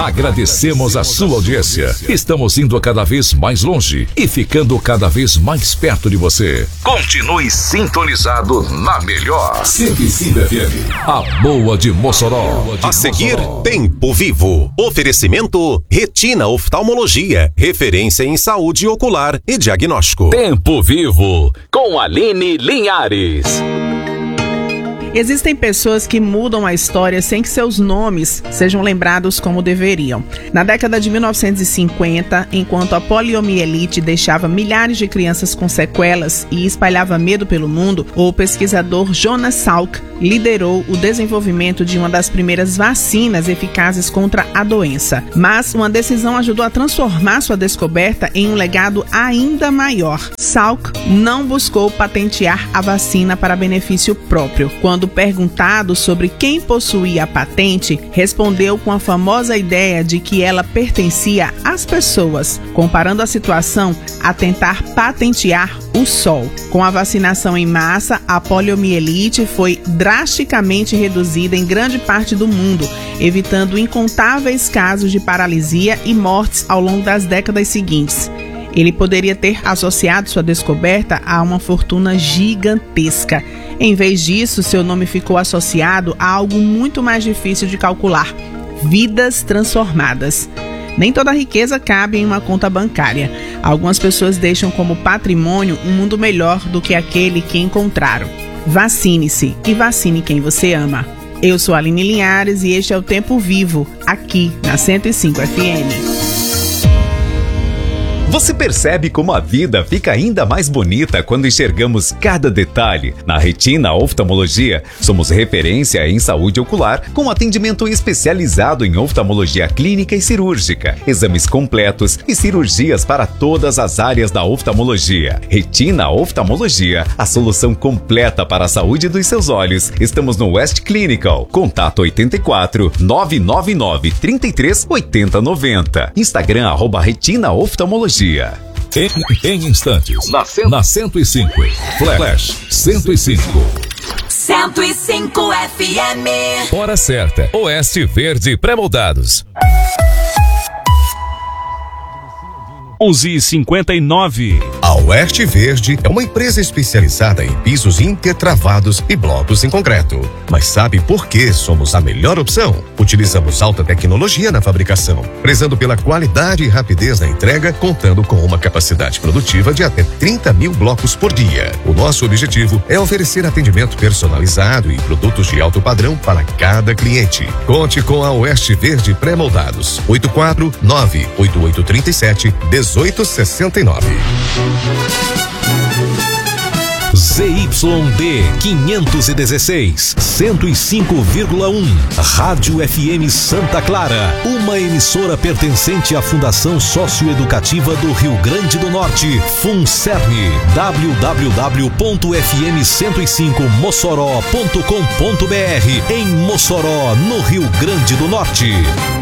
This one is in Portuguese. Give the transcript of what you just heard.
Agradecemos a sua audiência. Estamos indo cada vez mais longe e ficando cada vez mais perto de você. Continue sintonizado na melhor 105 FM, a boa de Mossoró. A seguir, Tempo Vivo. Oferecimento Retina Oftalmologia, referência em saúde ocular e diagnóstico. Tempo Vivo, com Aline Linhares. Existem pessoas que mudam a história sem que seus nomes sejam lembrados como deveriam. Na década de 1950, enquanto a poliomielite deixava milhares de crianças com sequelas e espalhava medo pelo mundo, o pesquisador Jonas Salk liderou o desenvolvimento de uma das primeiras vacinas eficazes contra a doença. Mas uma decisão ajudou a transformar sua descoberta em um legado ainda maior. Salk não buscou patentear a vacina para benefício próprio. Quando perguntado sobre quem possuía a patente, respondeu com a famosa ideia de que ela pertencia às pessoas, comparando a situação a tentar patentear o sol. Com a vacinação em massa, a poliomielite foi drasticamente reduzida em grande parte do mundo, evitando incontáveis casos de paralisia e mortes ao longo das décadas seguintes. Ele poderia ter associado sua descoberta a uma fortuna gigantesca. Em vez disso, seu nome ficou associado a algo muito mais difícil de calcular: vidas transformadas. Nem toda riqueza cabe em uma conta bancária. Algumas pessoas deixam como patrimônio um mundo melhor do que aquele que encontraram. Vacine-se e vacine quem você ama. Eu sou a Aline Linhares e este é o Tempo Vivo, aqui na 105 FM. Você percebe como a vida fica ainda mais bonita quando enxergamos cada detalhe? Na Retina Oftalmologia, somos referência em saúde ocular, com atendimento especializado em oftalmologia clínica e cirúrgica, exames completos e cirurgias para todas as áreas da oftalmologia. Retina Oftalmologia, a solução completa para a saúde dos seus olhos. Estamos no West Clinical. Contato 84 999 33 80 90. Instagram @Retina Oftalmologia. Em instantes, na 105, Flash 105. 105 FM. Hora certa, Oeste Verde Pré-moldados. 11h59. A Oeste Verde é uma empresa especializada em pisos intertravados e blocos em concreto. Mas sabe por que somos a melhor opção? Utilizamos alta tecnologia na fabricação, prezando pela qualidade e rapidez na entrega, contando com uma capacidade produtiva de até 30 mil blocos por dia. O nosso objetivo é oferecer atendimento personalizado e produtos de alto padrão para cada cliente. Conte com a Oeste Verde Pré-moldados. 849-8837-1869. ZYD 516, 105,1. Rádio FM Santa Clara, uma emissora pertencente à Fundação Socioeducativa do Rio Grande do Norte, FUNCERN. www.fm105mossoró.com.br, em Mossoró, no Rio Grande do Norte.